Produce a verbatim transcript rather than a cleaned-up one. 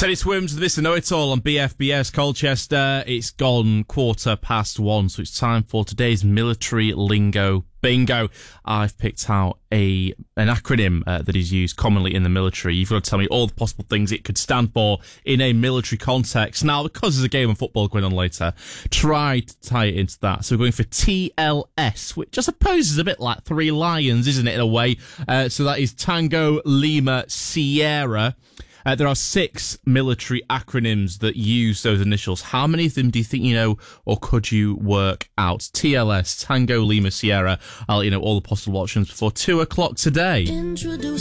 Teddy Swims, this is Know It All on B F B S Colchester. It's gone quarter past one, so it's time for today's military lingo bingo. I've picked out a an acronym uh, that is used commonly in the military. You've got to tell me all the possible things it could stand for in a military context. Now, because there's a game of football going on later, try to tie it into that. So we're going for T L S, which I suppose is a bit like Three Lions, isn't it, in a way? Uh, so that is Tango Lima Sierra. Uh, there are six military acronyms that use those initials. How many of them do you think you know, or could you work out? T L S, Tango Lima Sierra. I'll let you know all the possible options before two o'clock today. Introduce